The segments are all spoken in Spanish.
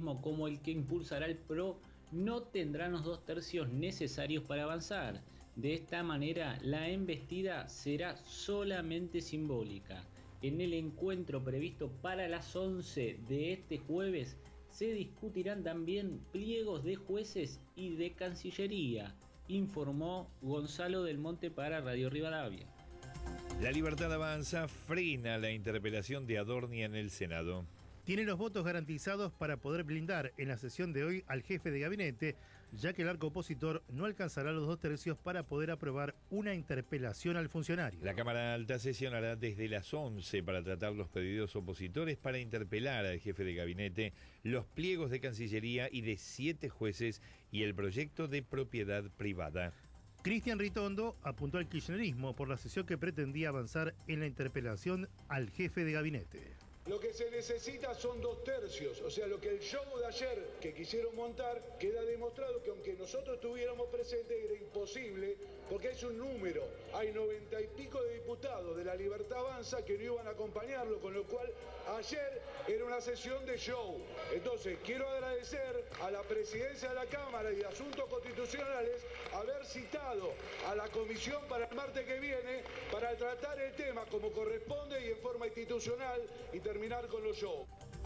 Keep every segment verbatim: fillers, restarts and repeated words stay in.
organismo como el que impulsará el P R O no tendrán los dos tercios necesarios para avanzar. De esta manera, la embestida será solamente simbólica. En el encuentro previsto para las once de este jueves, se discutirán también pliegos de jueces y de Cancillería, informó Gonzalo del Monte para Radio Rivadavia. La Libertad Avanza frena la interpelación de Adorni en el Senado. Tiene los votos garantizados para poder blindar en la sesión de hoy al jefe de gabinete, ya que el arco opositor no alcanzará los dos tercios para poder aprobar una interpelación al funcionario. La Cámara Alta sesionará desde las once para tratar los pedidos opositores para interpelar al jefe de gabinete, los pliegos de Cancillería y de siete jueces y el proyecto de propiedad privada. Cristian Ritondo apuntó al kirchnerismo por la sesión que pretendía avanzar en la interpelación al jefe de gabinete. Lo que se necesita son dos tercios, o sea, lo que el show de ayer que quisieron montar queda demostrado que aunque nosotros estuviéramos presentes era imposible, porque es un número, hay noventa y pico de diputados de la Libertad Avanza que no iban a acompañarlo, con lo cual ayer era una sesión de show. Entonces, quiero agradecer a la presidencia de la Cámara y de Asuntos Constitucionales haber citado a la comisión para el martes que viene para tratar el tema como corresponde y en forma institucional y terminar con los shows.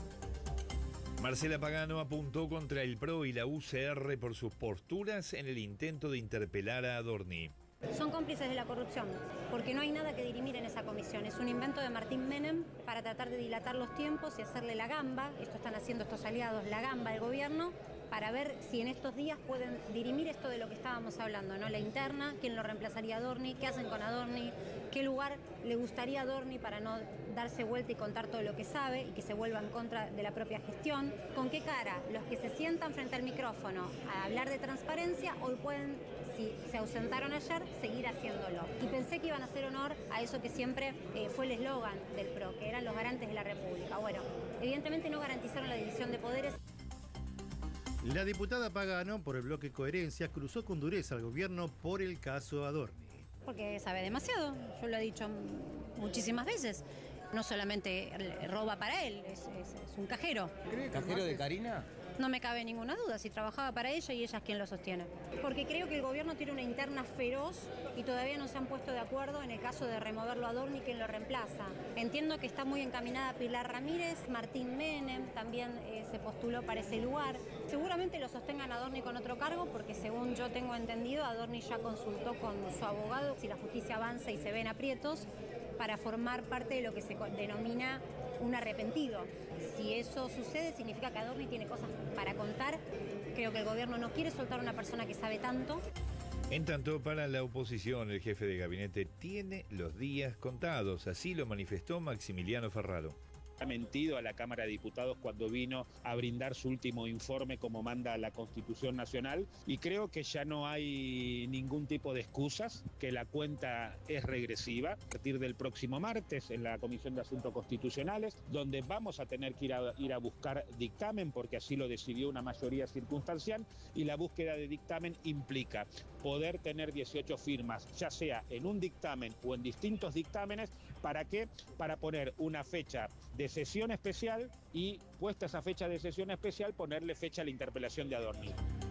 Marcela Pagano apuntó contra el P R O y la U C R por sus posturas en el intento de interpelar a Adorni. Son cómplices de la corrupción, porque no hay nada que dirimir en esa comisión. Es un invento de Martín Menem para tratar de dilatar los tiempos y hacerle la gamba, esto están haciendo estos aliados, la gamba al gobierno, para ver si en estos días pueden dirimir esto de lo que estábamos hablando, ¿no? La interna, quién lo reemplazaría a Adorni, qué hacen con Adorni, qué lugar le gustaría a Adorni para no darse vuelta y contar todo lo que sabe y que se vuelva en contra de la propia gestión. ¿Con qué cara? Los que se sientan frente al micrófono a hablar de transparencia hoy pueden, si se ausentaron ayer, seguir haciéndolo. Y pensé que iban a hacer honor a eso que siempre eh, fue el eslogan del P R O, que eran los garantes de la República. Bueno, evidentemente no garantizaron la división de poderes. La diputada Pagano, por el bloque Coherencia, cruzó con dureza al gobierno por el caso Adorni. Porque sabe demasiado, yo lo he dicho muchísimas veces. No solamente roba para él, es, es, es un cajero. ¿Cajero de Karina? No me cabe ninguna duda, si trabajaba para ella y ella es quien lo sostiene. Porque creo que el gobierno tiene una interna feroz y todavía no se han puesto de acuerdo en el caso de removerlo a Adorni, quien lo reemplaza. Entiendo que está muy encaminada Pilar Ramírez, Martín Menem también eh, se postuló para ese lugar. Seguramente lo sostengan a Adorni con otro cargo porque según yo tengo entendido, Adorni ya consultó con su abogado si la justicia avanza y se ven aprietos para formar parte de lo que se denomina un arrepentido. Si eso sucede, significa que Adorni tiene cosas para contar. Creo que el gobierno no quiere soltar a una persona que sabe tanto. En tanto, para la oposición, el jefe de gabinete tiene los días contados. Así lo manifestó Maximiliano Ferraro. Ha mentido a la Cámara de Diputados cuando vino a brindar su último informe como manda la Constitución Nacional y creo que ya no hay ningún tipo de excusas, que la cuenta es regresiva a partir del próximo martes en la Comisión de Asuntos Constitucionales, donde vamos a tener que ir a, ir a buscar dictamen porque así lo decidió una mayoría circunstancial y la búsqueda de dictamen implica poder tener dieciocho firmas, ya sea en un dictamen o en distintos dictámenes. ¿Para qué? Para poner una fecha de sesión especial y, puesta esa fecha de sesión especial, ponerle fecha a la interpelación de Adorni.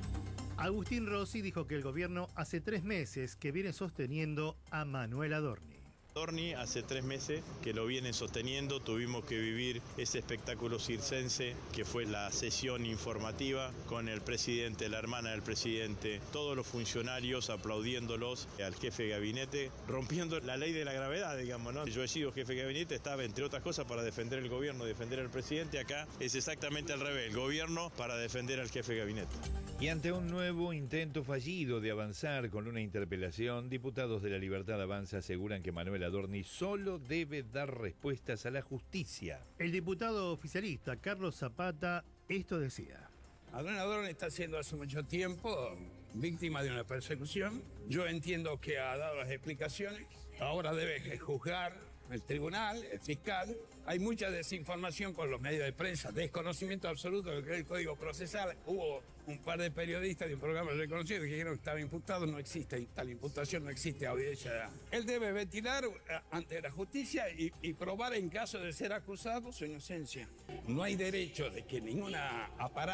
Agustín Rossi dijo que el gobierno hace tres meses que viene sosteniendo a Manuel Adorni. Adorni hace tres meses que lo vienen sosteniendo, tuvimos que vivir ese espectáculo circense que fue la sesión informativa con el presidente, la hermana del presidente, todos los funcionarios aplaudiéndolos al jefe de gabinete, rompiendo la ley de la gravedad, digamos, ¿no? Yo he sido jefe de gabinete, estaba entre otras cosas para defender el gobierno, defender al presidente, acá es exactamente al revés, el gobierno para defender al jefe de gabinete. Y ante un nuevo intento fallido de avanzar con una interpelación, diputados de la Libertad Avanza aseguran que Manuel Adorni solo debe dar respuestas a la justicia. El diputado oficialista Carlos Zapata esto decía. Adrián Adorni está siendo hace mucho tiempo víctima de una persecución. Yo entiendo que ha dado las explicaciones. Ahora debe juzgar el tribunal, el fiscal. Hay mucha desinformación con los medios de prensa, desconocimiento absoluto de lo que es el Código Procesal. Hubo un par de periodistas de un programa reconocido que dijeron que estaba imputado. No existe tal imputación, no existe audiencia. Él debe ventilar ante la justicia y, y probar en caso de ser acusado su inocencia. No hay derecho de que ninguna aparato